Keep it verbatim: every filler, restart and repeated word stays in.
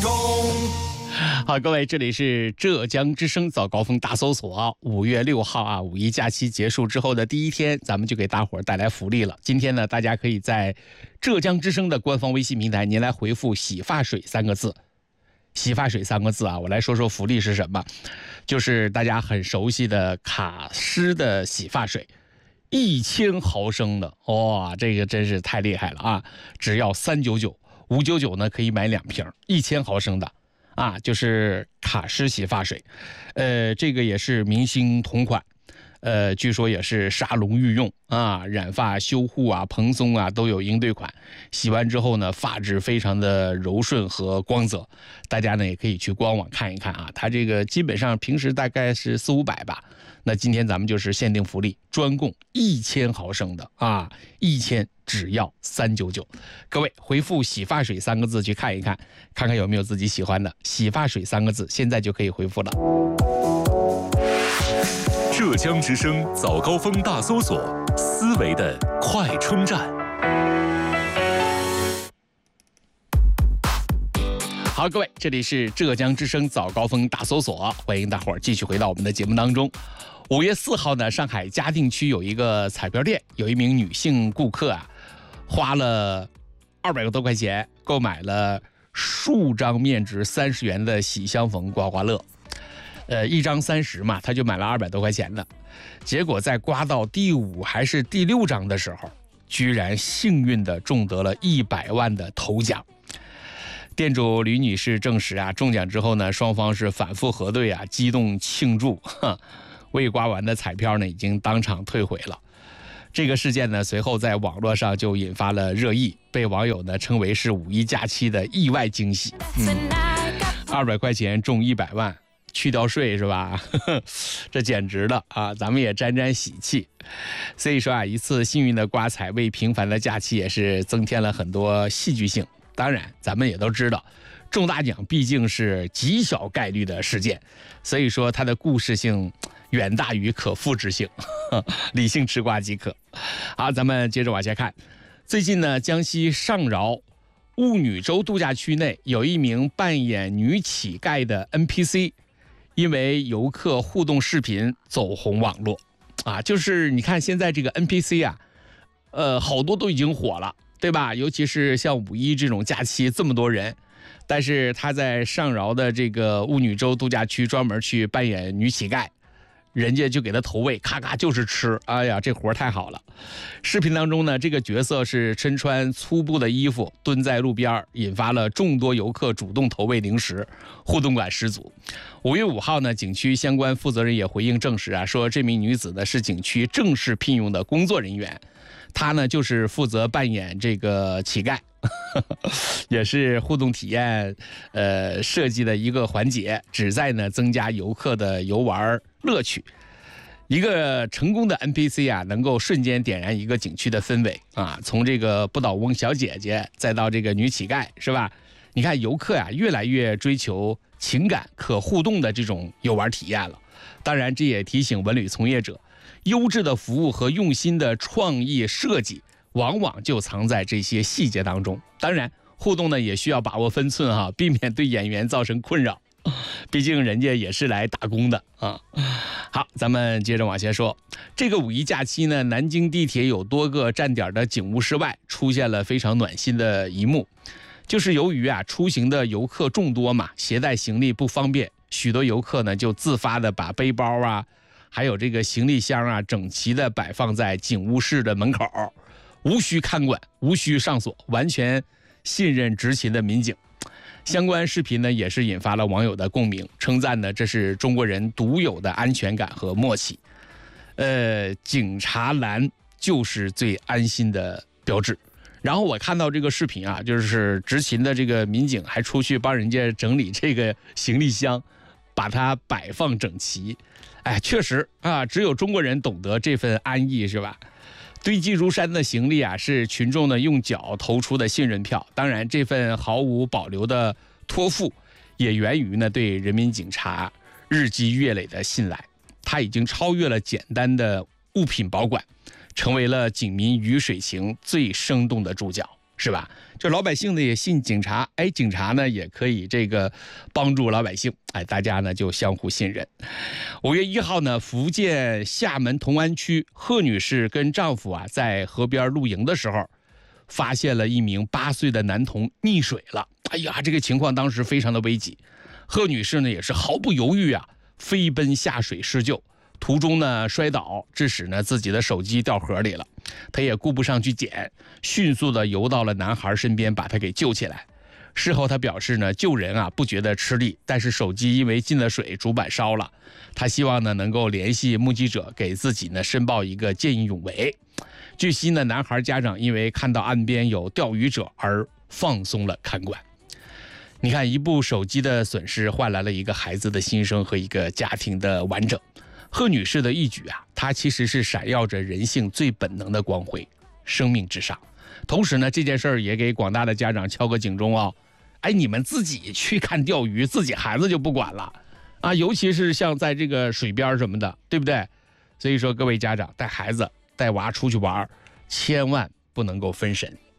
工。 好，各位，这里是浙江之声早高峰大搜索。五月六号啊，五一假期结束之后的第一天，咱们就给大伙儿带来福利了。今天呢，大家可以在浙江之声的官方微信平台，您来回复"洗发水"三个字。洗发水三个字啊，我来说说福利是什么，就是大家很熟悉的卡诗的洗发水，一千毫升的，哇，这个真是太厉害了啊！只要三九九，五九九呢可以买两瓶，一千毫升的。啊，就是卡诗洗发水，呃，这个也是明星同款，呃，据说也是沙龙御用啊，染发、修护啊、蓬松啊都有应对款。洗完之后呢，发质非常的柔顺和光泽，大家呢也可以去官网看一看啊。它这个基本上平时大概是四五百吧，那今天咱们就是限定福利，专供一千毫升的啊，一千只要三九九。各位回复"洗发水"三个字去看一看，看看有没有自己喜欢的。洗发水三个字，现在就可以回复了。 浙江之声早高峰大搜索，思维的快充站。 好，各位，这里是浙江之声早高峰大搜索，欢迎大伙儿继续回到我们的节目当中。五月四号呢，上海嘉定区有一个彩票店，有一名女性顾客啊，花了二百多块钱购买了数张面值三十元的喜相逢刮刮乐，呃，一张三十嘛，他就买了二百多块钱的，结果在刮到第五还是第六张的时候，居然幸运的中得了一百万的头奖。店主吕女士证实啊，中奖之后呢，双方是反复核对啊，激动庆祝。呵，未刮完的彩票呢，已经当场退回了。这个事件呢，随后在网络上就引发了热议，被网友呢称为是五一假期的意外惊喜。嗯，二百块钱中一百万，去掉税是吧？呵呵，这简直了啊！咱们也沾沾喜气。所以说啊，一次幸运的刮彩，为平凡的假期也是增添了很多戏剧性。当然，咱们也都知道，中大奖毕竟是极小概率的事件，所以说它的故事性远大于可复制性，理性吃瓜即可。好，咱们接着往下看。最近呢，江西上饶雾女洲度假区内有一名扮演女乞丐的 N P C， 因为游客互动视频走红网络。啊，就是你看现在这个 N P C 啊，呃，好多都已经火了。对吧？尤其是像五一这种假期这么多人，但是他在上饶的这个雾女洲度假区专门去扮演女乞丐，人家就给他投喂，咔咔就是吃，哎呀，这活太好了。视频当中呢，这个角色是身穿粗布的衣服，蹲在路边，引发了众多游客主动投喂零食，互动感十足。五月五号呢，景区相关负责人也回应证实啊，说这名女子呢是景区正式聘用的工作人员。他呢就是负责扮演这个乞丐，呵呵，也是互动体验呃设计的一个环节，旨在呢增加游客的游玩乐趣。一个成功的 N P C 啊，能够瞬间点燃一个景区的氛围啊，从这个不倒翁小姐姐再到这个女乞丐，是吧？你看游客啊越来越追求情感可互动的这种游玩体验了。当然，这也提醒文旅从业者，优质的服务和用心的创意设计，往往就藏在这些细节当中。当然，互动呢也需要把握分寸哈，避免对演员造成困扰。毕竟人家也是来打工的啊。好，咱们接着往前说。这个五一假期呢，南京地铁有多个站点的警务室外出现了非常暖心的一幕，就是由于啊出行的游客众多嘛，携带行李不方便，许多游客呢就自发的把背包啊，还有这个行李箱啊，整齐的摆放在警务室的门口，无需看管，无需上锁，完全信任执勤的民警。相关视频呢，也是引发了网友的共鸣，称赞呢这是中国人独有的安全感和默契。呃，警察栏就是最安心的标志。然后我看到这个视频啊，就是执勤的这个民警还出去帮人家整理这个行李箱，把它摆放整齐。哎，确实啊，只有中国人懂得这份安逸，是吧？堆积如山的行李啊，是群众呢用脚投出的信任票。当然，这份毫无保留的托付，也源于呢对人民警察日积月累的信赖。它已经超越了简单的物品保管，成为了警民鱼水情最生动的注脚。 是吧？这老百姓呢也信警察，哎，警察呢也可以这个帮助老百姓，哎，大家呢就相互信任。五月一号呢，福建厦门同安区贺女士跟丈夫啊在河边露营的时候，发现了一名八岁的男童溺水了。哎呀，这个情况当时非常的危急，贺女士呢也是毫不犹豫啊，飞奔下水施救。途中呢摔倒，致使呢自己的手机掉河里了，他也顾不上去捡，迅速的游到了男孩身边，把他给救起来。事后他表示呢，救人啊不觉得吃力，但是手机因为进了水，主板烧了。他希望呢能够联系目击者，给自己呢申报一个见义勇为。据悉呢，男孩家长因为看到岸边有钓鱼者而放松了看管。你看，一部手机的损失换来了一个孩子的新生和一个家庭的完整。贺女士的一举啊，她其实是闪耀着人性最本能的光辉，生命至上。同时呢，这件事儿也给广大的家长敲个警钟哦。哎，你们自己去看钓鱼，自己孩子就不管了啊，尤其是像在这个水边什么的，对不对？所以说，各位家长带孩子带娃出去玩，千万不能够分神。